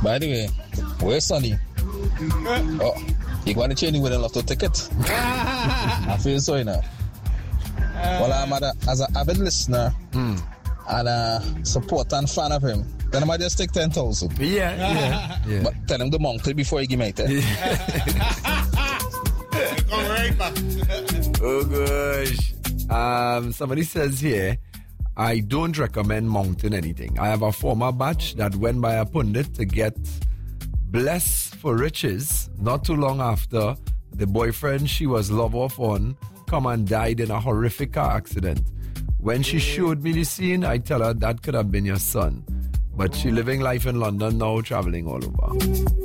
By the way, where's Sonny? Oh, you want to change with a lot of ticket? I feel so, you know. Well, I'm as an avid listener and a supporter and fan of him. Then I might just take 10,000. Yeah. But tell him the monkey before you give me 10. Come right back. Oh gosh. Somebody says here, I don't recommend mounting anything. I have a former batch that went by a pundit to get blessed for riches. Not too long after, the boyfriend she was love off on come and died in a horrific car accident. When she showed me the scene, I tell her that could have been your son. But she living life in London now, traveling all over.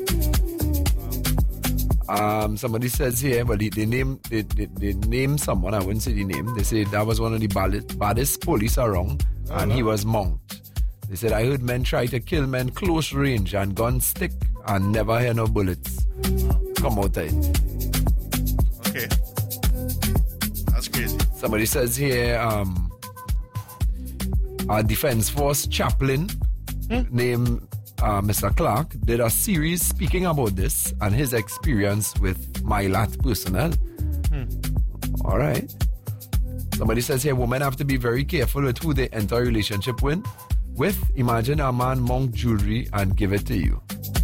Somebody says here, but they name someone, I wouldn't say the name. They say that was one of the baddest police around, and he was monked. They said, I heard men try to kill men close range and guns stick and never hear no bullets come out of it. Okay. That's crazy. Somebody says here, our Defense Force chaplain named Mr. Clark did a series speaking about this and his experience with Mylat personnel. All right. Somebody says here, women have to be very careful with who they enter a relationship with. Imagine a man monk jewelry and give it to you.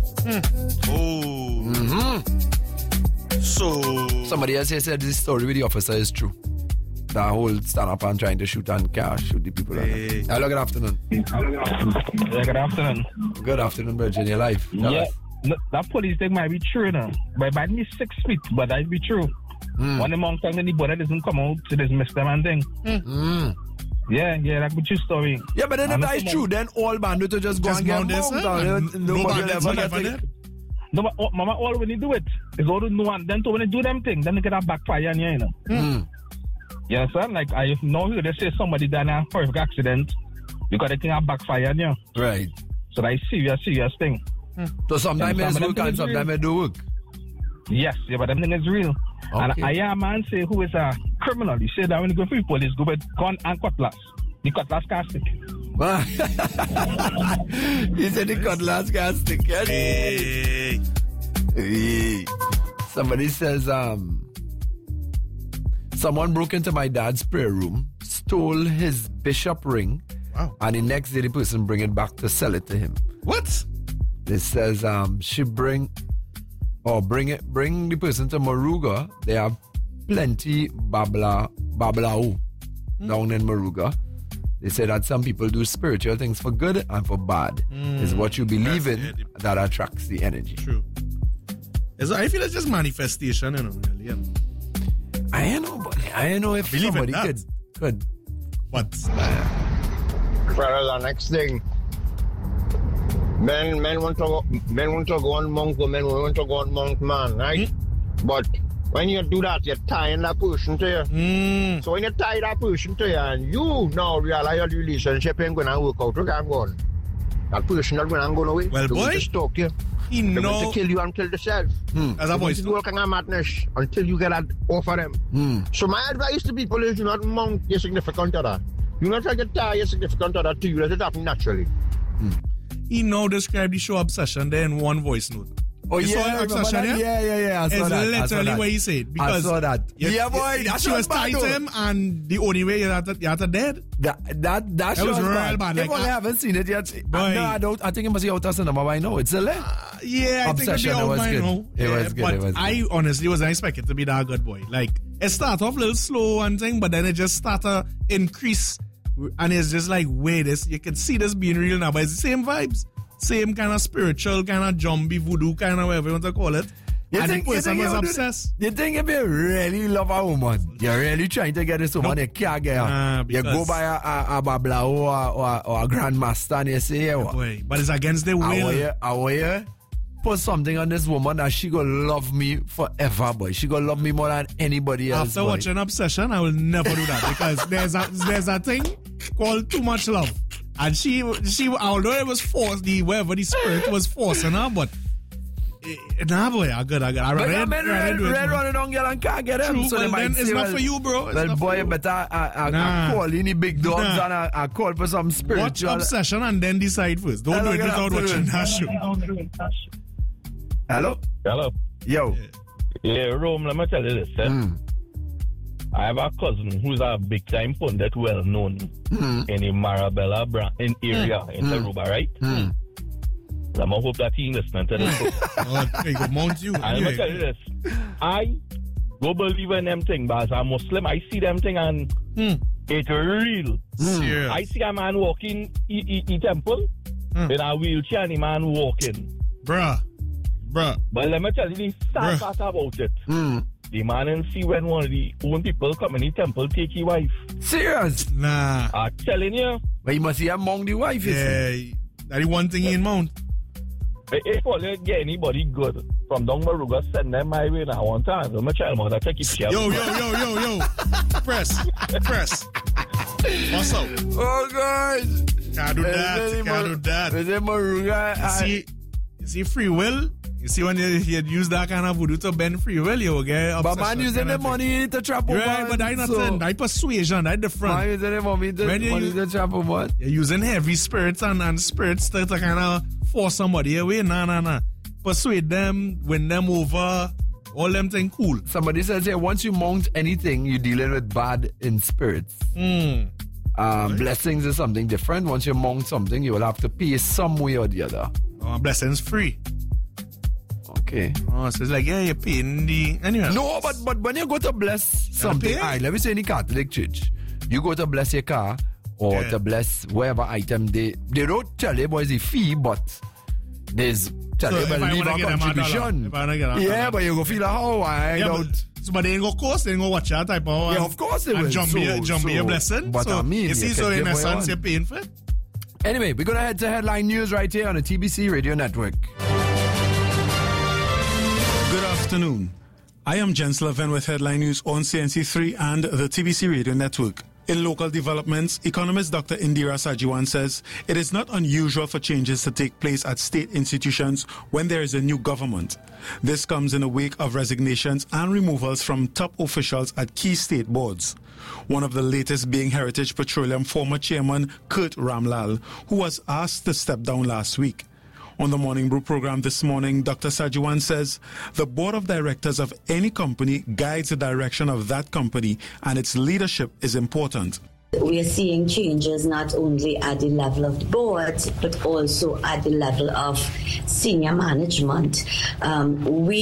So somebody else here said this story with the officer is true. The whole stand up and trying to shoot and shoot the people. Hey. Hello, good afternoon. Good afternoon. Good afternoon, Virgin. You're live. That police thing might be true now. But it might be 6 feet, but that might be true. When the monk and the border doesn't come out to dismiss them and thing. Yeah, that could be true story. Yeah, but then if that is true, then all bandits will just go and get monked. Nobody ever get. No, but Mama, all when you do it is all to know, and then to when you do them thing, then they get a backfire on you, you know. You understand? Like, I know they say somebody done a horrific accident because they can have backfire on you. Right. So that is serious thing. So sometimes it's work and sometimes it do work. Yes, but everything is real. Okay. And I hear a man say who is a criminal. He said that when you go for police, go with gun and cutlass. The cutlass can't stick. He said the cutlass can't stick. Hey. Somebody says, someone broke into my dad's prayer room, stole his bishop ring, and the next day the person bring it back to sell it to him. What? It says she bring the person to Moruga. They have plenty babalao down in Moruga. They say that some people do spiritual things for good and for bad. It's what you believe in that attracts the energy. True. I feel it's just manifestation, you know, really. You know. I don't know if believe somebody could. What? Well, the next thing. Men want to go on monk, men want to go on monk man, right? But when you do that, you're tying that person to you. So when you tie that person to you and you now realize your relationship ain't going to work out, you can't go on. That person not going to go away. Well, boy, to stalk you. They're going to kill you and kill themselves. As a voice. Do all kind of madness until you get that off of them. So my advice to people is do not monk your significant other. You not try to tie your significant other to you. Let it happen naturally. He now described the show Obsession there in one voice note. Oh, you yeah, saw Obsession, yeah. I saw that. It's literally what he said. Because I saw that. Yeah, boy. She was tied to him, and the only way you had to dead. That was real bad. If I haven't seen it yet, no, I don't. I think it must be out of cinema by now. It's a yeah, I Obsession, think it was good. It was good. I honestly wasn't expecting to be that good, boy. Like, it started off a little slow and thing, but then it just started to increase. And it's just like, wait, you can see this being real now, but it's the same vibes. Same kind of spiritual, kind of zombie voodoo, kind of whatever you want to call it. And the person was obsessed. You think if you really love a woman, you're really trying to get this woman, you can't get her. You go by a babla or a grandmaster and you say, boy, but it's against the will. I want you put something on this woman that she gonna love me forever, boy. She gonna love me more than anybody else. After watching Obsession, I will never do that because there's a thing called too much love. And she although it was forced, wherever the spirit was forcing her, but Nah, boy, I got. But I mean, red running down girl and can't get him. True, So they well, might then say, it's not for you, bro. It's well, not boy, for you. but I Nah. call any big dogs Nah. and I call for some Watch spiritual. Obsession and then decide first. Don't do it without watching that show. Hello? Hello. Yo. Yeah, Rome, let me tell you this. I have a cousin who's a big time pundit, well known in the Marabella area in Aruba, right? I'm going to hope that he's listening to this. Oh, he could mount you. I'm going to tell you this. I don't believe in them thing, but as a Muslim, I see them thing and it's real. Serious. I see a man walking in temple in a wheelchair and a man walking. Bruh. But let me tell you the sad part about it. The man and see when one of the own people come in the temple take his wife. Serious? Nah. I'm telling you. But you must see among the wife, you see. Yeah. That's the one thing he in mount. If you get anybody good from down Maruga, send them my way now one time. So my child mother take it. Yo. Press. What's up? Oh, gosh. Can't do that. Is it Maruga? You see free will? You see when you use that kind of voodoo to bend free will, you will get But man using the money to trap a right, but that's not that's persuasion, that's different. Man using the money to trap a what? You're using heavy spirits and spirits to kind of force somebody away. Nah. Persuade them, win them over, all them things cool. Somebody says here, once you mount anything, you're dealing with bad in spirits. Blessings is something different. Once you mount something, you will have to pay some way or the other. Blessings free. Okay. Oh, so it's like, yeah, you're paying the... Anyway. No, but when you go to bless something, all right, let me say in the Catholic Church, you go to bless your car or to bless whatever item, they don't tell you boys the fee, but there's tell you about leave a contribution. Yeah, but you go feel like, oh, I don't... But they ain't go cost, they ain't go watch that type of... Yeah, of course they will. And jump your blessing. But so, I mean... You see, so in essence, you're paying for it. Anyway, we're going to head to headline news right here on the TBC Radio Network. Good afternoon. I am Jens Levin with headline news on CNC3 and the TBC Radio Network. In local developments, economist Dr. Indira Sajiwan says it is not unusual for changes to take place at state institutions when there is a new government. This comes in the wake of resignations and removals from top officials at key state boards. One of the latest being Heritage Petroleum former chairman Kurt Ramlal, who was asked to step down last week. On the Morning Brew program this morning, Dr. Sajiwan says the board of directors of any company guides the direction of that company and its leadership is important. We are seeing changes not only at the level of the board, but also at the level of senior management. I'm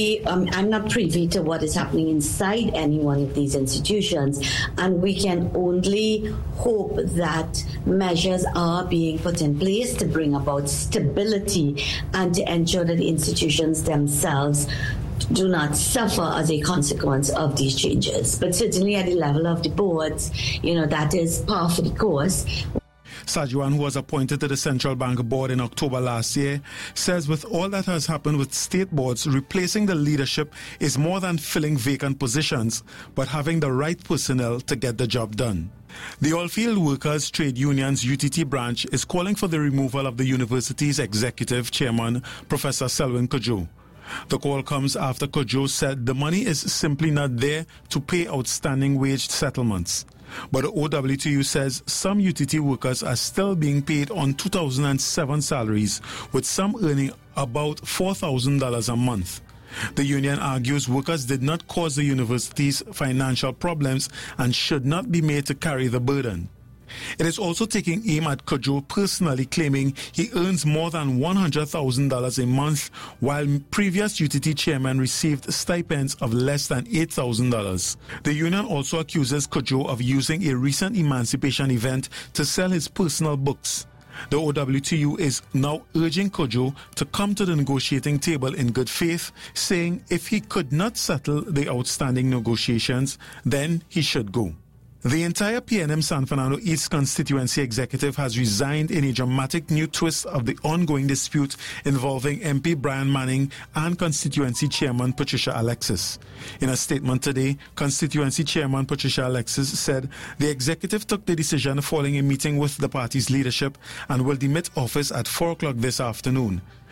not privy to what is happening inside any one of these institutions, and we can only hope that measures are being put in place to bring about stability and to ensure that the institutions themselves do not suffer as a consequence of these changes. But certainly at the level of the boards, that is par for the course. Sajiwan, who was appointed to the Central Bank Board in October last year, says with all that has happened with state boards, replacing the leadership is more than filling vacant positions, but having the right personnel to get the job done. The Oilfield Workers Trade Union's UTT branch is calling for the removal of the university's executive chairman, Professor Selwyn Cudjoe. The call comes after Cudjoe said the money is simply not there to pay outstanding wage settlements. But the OWTU says some UTT workers are still being paid on 2007 salaries, with some earning about $4,000 a month. The union argues workers did not cause the university's financial problems and should not be made to carry the burden. It is also taking aim at Cudjoe personally, claiming he earns more than $100,000 a month, while previous UTT chairmen received stipends of less than $8,000. The union also accuses Cudjoe of using a recent emancipation event to sell his personal books. The OWTU is now urging Cudjoe to come to the negotiating table in good faith, saying if he could not settle the outstanding negotiations, then he should go. The entire PNM San Fernando East constituency executive has resigned in a dramatic new twist of the ongoing dispute involving MP Brian Manning and constituency chairman Patricia Alexis. In a statement today, constituency chairman Patricia Alexis said the executive took the decision following a meeting with the party's leadership and will demit office at 4 o'clock this afternoon.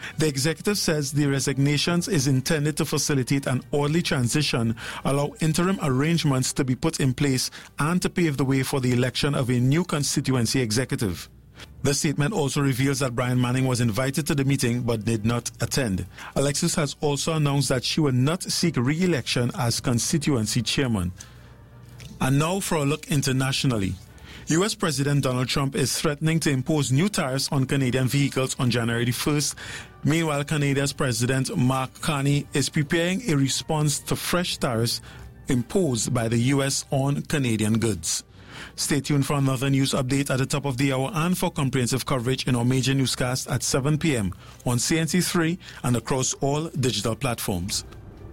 The executive says the resignations is intended to facilitate an orderly transition, allow interim arrangements to be put in place, and to pave the way for the election of a new constituency executive. The statement also reveals that Brian Manning was invited to the meeting but did not attend. Alexis has also announced that she will not seek re-election as constituency chairman. And now for a look internationally. U.S. President Donald Trump is threatening to impose new tariffs on Canadian vehicles on January 1st. Meanwhile, Canada's President Mark Carney is preparing a response to fresh tariffs imposed by the U.S. on Canadian goods. Stay tuned for another news update at the top of the hour and for comprehensive coverage in our major newscast at 7 p.m. on CNC3 and across all digital platforms.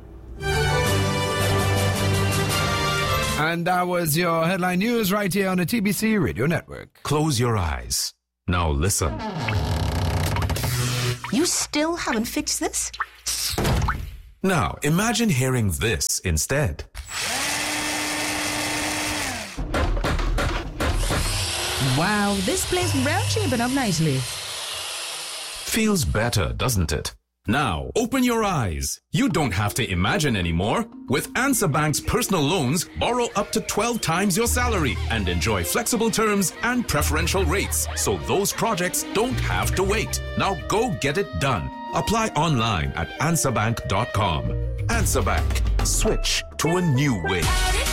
And that was your headline news right here on the TBC Radio Network. Close your eyes. Now listen. You still haven't fixed this? Now imagine hearing this instead. Wow, this place round shaping up nicely. Feels better, doesn't it? Now, open your eyes. You don't have to imagine anymore. With Answer Bank's personal loans, borrow up to 12 times your salary and enjoy flexible terms and preferential rates, so those projects don't have to wait. Now go get it done. Apply online at answerbank.com. Answer Bank. Switch to a new way.